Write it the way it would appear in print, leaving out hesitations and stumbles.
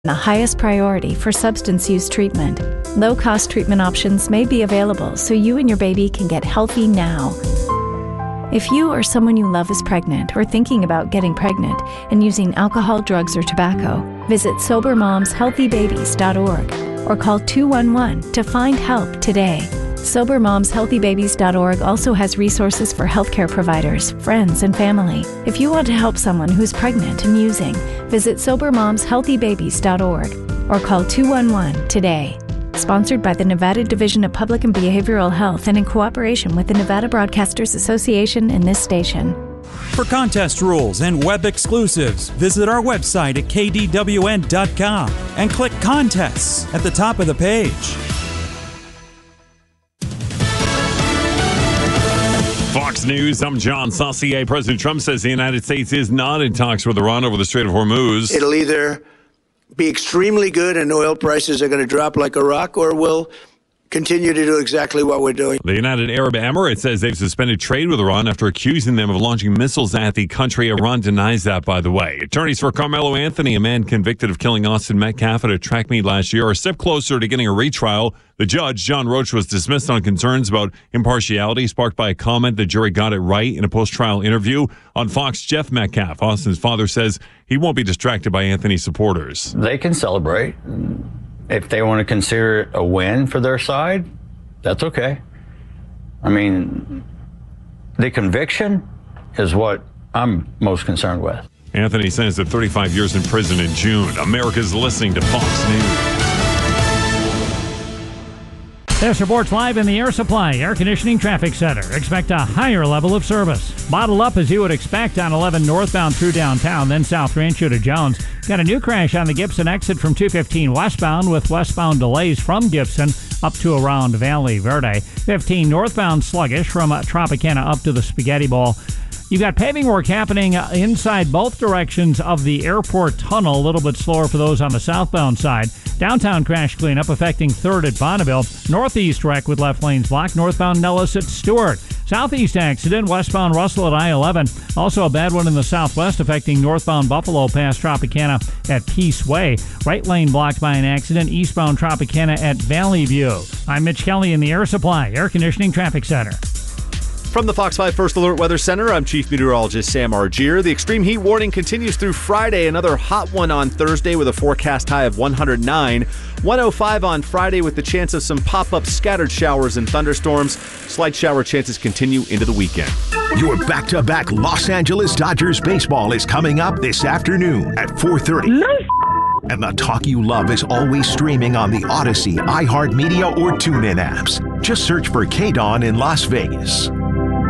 the highest priority for substance use treatment. Low-cost treatment options may be available so you and your baby can get healthy now. If you or someone you love is pregnant or thinking about getting pregnant and using alcohol, drugs, or tobacco, visit SoberMomsHealthyBabies.org or call 211 to find help today. SoberMomsHealthyBabies.org also has resources for healthcare providers, friends, and family. If you want to help someone who's pregnant and using, visit SoberMomsHealthyBabies.org or call 211 today. Sponsored by the Nevada Division of Public and Behavioral Health and in cooperation with the Nevada Broadcasters Association and this station. For contest rules and web exclusives, visit our website at kdwn.com and click Contests at the top of the page. Fox News, I'm John Saucier. President Trump says the United States is not in talks with Iran over the Strait of Hormuz. It'll either be extremely good and oil prices are going to drop like a rock, or we'll continue to do exactly what we're doing. The United Arab Emirates says they've suspended trade with Iran after accusing them of launching missiles at the country. Iran denies that, by the way. Attorneys for Carmelo Anthony, a man convicted of killing Austin Metcalf at a track meet last year, are a step closer to getting a retrial. The judge, John Roach, was dismissed on concerns about impartiality sparked by a comment the jury got it right in a post-trial interview. On Fox, Jeff Metcalf, Austin's father, says he won't be distracted by Anthony's supporters. They can celebrate. If they want to consider it a win for their side, that's okay. I mean, the conviction is what I'm most concerned with. Anthony sentenced to 35 years in prison in June. America's listening to Fox News. This reports live in the Air Supply Air Conditioning Traffic Center. Expect a higher level of service. Bottled up as you would expect on 11 northbound through downtown, then South Rancho to Jones. Got a new crash on the Gibson exit from 215 westbound with westbound delays from Gibson up to around Valley Verde. 15 northbound sluggish from Tropicana up to the Spaghetti Bowl. You've got paving work happening inside both directions of the airport tunnel, a little bit slower for those on the southbound side. Downtown crash cleanup affecting 3rd at Bonneville. Northeast wreck with left lanes blocked, northbound Nellis at Stewart. Southeast accident, westbound Russell at I-11. Also a bad one in the southwest affecting northbound Buffalo past Tropicana at Peace Way. Right lane blocked by an accident, eastbound Tropicana at Valley View. I'm Mitch Kelly in the Air Supply Air Conditioning Traffic Center. From the Fox 5 First Alert Weather Center, I'm Chief Meteorologist Sam Argier. The extreme heat warning continues through Friday. Another hot one on Thursday with a forecast high of 109. 105 on Friday with the chance of some pop-up scattered showers and thunderstorms. Slight shower chances continue into the weekend. Your back-to-back Los Angeles Dodgers baseball is coming up this afternoon at 4:30. And the talk you love is always streaming on the Odyssey, iHeartMedia, or TuneIn apps. Just search for KDAWN in Las Vegas.